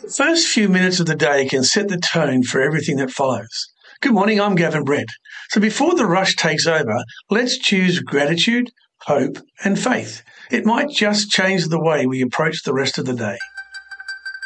The first few minutes of the day can set the tone for everything that follows. Good morning, I'm Gavin Brett. So before the rush takes over, let's choose gratitude, hope, and faith. It might just change the way we approach the rest of the day.